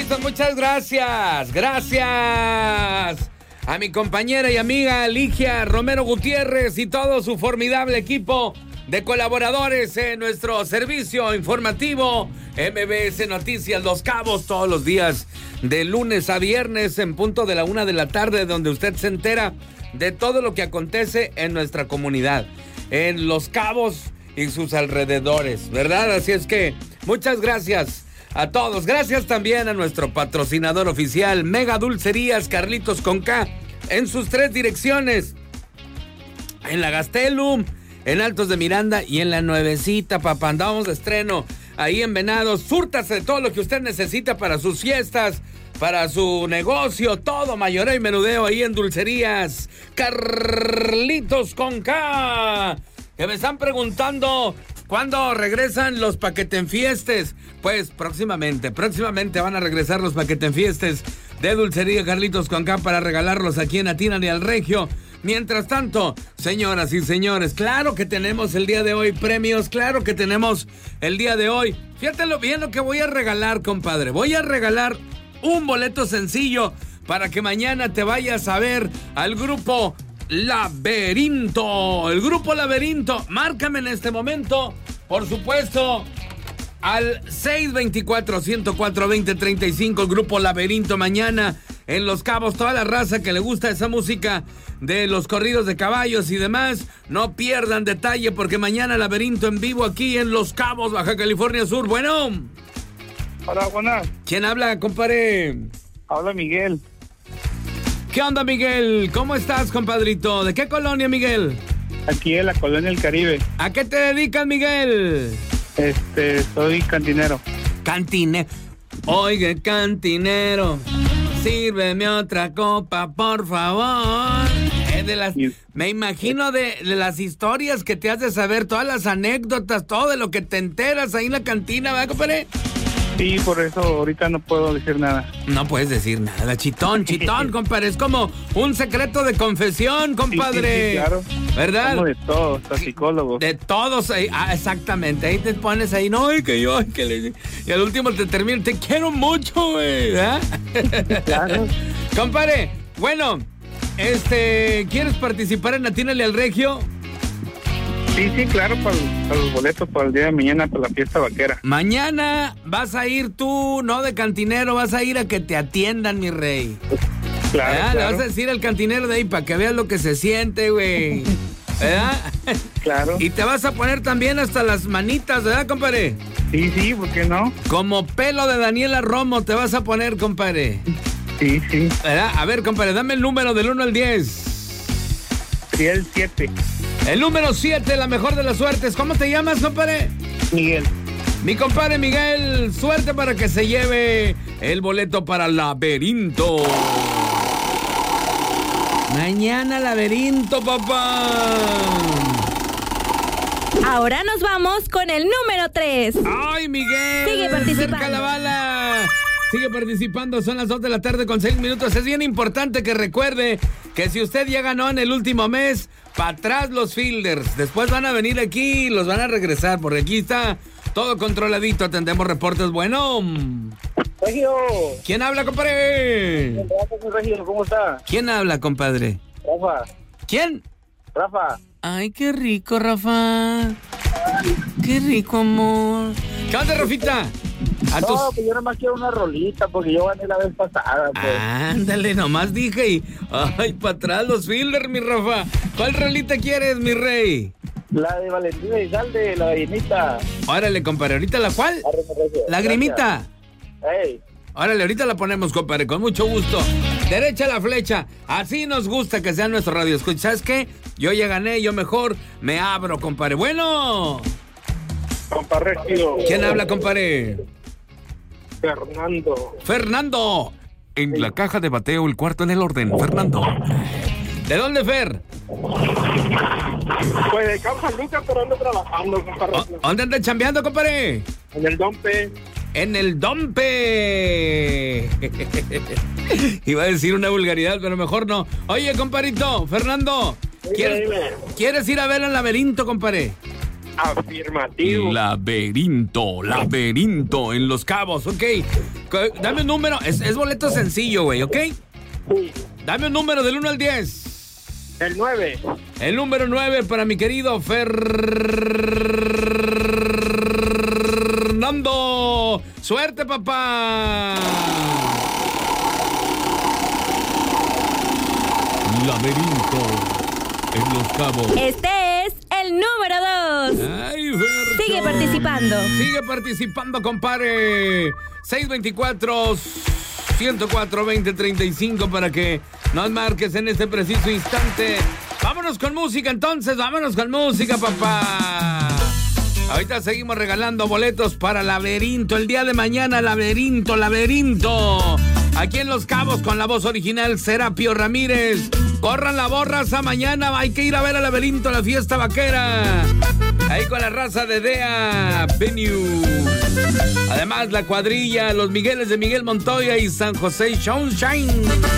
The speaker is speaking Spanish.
supuesto, muchas gracias. Gracias a mi compañera y amiga Ligia Romero Gutiérrez y todo su formidable equipo de colaboradores en nuestro servicio informativo MBS Noticias Los Cabos, todos los días de lunes a viernes en punto de la 1 de la tarde, donde usted se entera de todo lo que acontece en nuestra comunidad, en Los Cabos y sus alrededores, ¿verdad? Así es que muchas gracias a todos. Gracias también a nuestro patrocinador oficial, Mega Dulcerías Carlitos con K, en sus 3 direcciones, en la Gastelum, en Altos de Miranda y en la Nuevecita, papá. Andamos de estreno ahí en Venados. Súrtase de todo lo que usted necesita para sus fiestas, para su negocio, todo mayoreo y menudeo ahí en Dulcerías Carlitos con K. Que me están preguntando cuándo regresan los paquetenfiestes. Pues próximamente van a regresar los paquetenfiestes de Dulcería Carlitos con K para regalarlos aquí en Atínale al Regio. Mientras tanto, señoras y señores, claro que tenemos el día de hoy premios, claro que tenemos el día de hoy. Fíjate bien lo que voy a regalar, compadre. Voy a regalar un boleto sencillo para que mañana te vayas a ver al grupo Laberinto. El grupo Laberinto, márcame en este momento, por supuesto, al 624-104-2035, el grupo Laberinto mañana en Los Cabos. Toda la raza que le gusta esa música de los corridos de caballos y demás, no pierdan detalle porque mañana Laberinto en vivo aquí en Los Cabos, Baja California Sur. Bueno. Hola, buenas. ¿Quién habla, compadre? Habla Miguel. ¿Qué onda, Miguel? ¿Cómo estás, compadrito? ¿De qué colonia, Miguel? Aquí en la colonia El Caribe. ¿A qué te dedicas, Miguel? Soy cantinero. Cantinero. Oiga, cantinero, sírveme otra copa, por favor. Me imagino de las historias que te has de saber, todas las anécdotas, todo de lo que te enteras ahí en la cantina, ¿verdad, compadre? Sí, por eso ahorita no puedo decir nada. No puedes decir nada, chitón, compadre. Es como un secreto de confesión, compadre. Sí, claro. ¿Verdad? Como de todos, hasta psicólogos. De todos, exactamente. Ahí te pones ahí, no, y al último te termina, te quiero mucho, güey, ¿verdad? Claro. Compadre, bueno, ¿quieres participar en Atínale al Regio? Sí, claro, para los boletos para el día de mañana, para la fiesta vaquera. Mañana vas a ir tú, no de cantinero, vas a ir a que te atiendan, mi rey. Claro. Le vas a decir al cantinero de ahí para que veas lo que se siente, güey. ¿Verdad? Claro. Y te vas a poner también hasta las manitas, ¿verdad, compadre? Sí, ¿por qué no? Como pelo de Daniela Romo te vas a poner, compadre. Sí. ¿Verdad? A ver, compadre, dame el número del 1 al 10. Sería el 7. El número 7, la mejor de las suertes. ¿Cómo te llamas, compadre? Miguel. Mi compadre Miguel, suerte para que se lleve el boleto para Laberinto. Mañana Laberinto, papá. Ahora nos vamos con el número 3. ¡Ay, Miguel! Sigue participando. ¡Cerca la bala! Sigue participando, son las 2 de la tarde con 6 minutos. Es bien importante que recuerde que si usted ya ganó en el último mes, para atrás los fielders. Después van a venir aquí y los van a regresar, porque aquí está todo controladito. Atendemos reportes. Bueno. Regio. ¿Quién habla, compadre? Regio, ¿cómo está? ¿Quién habla, compadre? Rafa. ¿Quién? Rafa. Ay, qué rico, Rafa. Qué rico, amor. ¿Qué onda, Rafita? No, pues yo nomás quiero una rolita porque yo gané la vez pasada. Pues. Ándale, nomás dije y... Ay, para atrás los fielders, mi Rafa. ¿Cuál rolita quieres, mi rey? La de Valentina Elizalde, la gallinita. Órale, compadre, ¿ahorita la cuál? Lagrimita. Ey. Órale, ahorita la ponemos, compadre, con mucho gusto. Derecha la flecha. Así nos gusta que sea nuestro radio. Escucha, ¿sabes qué? Yo ya gané, yo mejor me abro, compadre. Bueno. Compadre. ¿Quién habla, compadre? Fernando. En la caja de bateo, el cuarto en el orden. Fernando. ¿De dónde, Fer? Pues de San Lucas, pero ando trabajando, compadre. ¿Dónde andas chambeando, compadre? En el Dompe. En el Dompe. Iba a decir una vulgaridad, pero mejor no. Oye, compadrito, Fernando, ¿quieres ir a ver el Laberinto, compadre? Afirmativo. Laberinto en Los Cabos, ok. Dame un número. Es boleto sencillo, güey, ¿ok? Sí. Dame un número del 1 al 10. El 9. El número 9 para mi querido Fernando. ¡Suerte, papá! Laberinto en Los Cabos. Este es el número 2. Ay, Fercho. Sigue participando. Sigue participando, compadre. 624-104-2035 para que nos marques en este preciso instante. Vámonos con música, entonces. Vámonos con música, papá. Ahorita seguimos regalando boletos para Laberinto. El día de mañana, Laberinto. Aquí en Los Cabos con la voz original Serapio Ramírez. Corran la borraza mañana. Hay que ir a ver a Laberinto, la fiesta vaquera. Ahí con la raza de Dea Venue. Además, la cuadrilla, los Migueles de Miguel Montoya y San José Sunshine.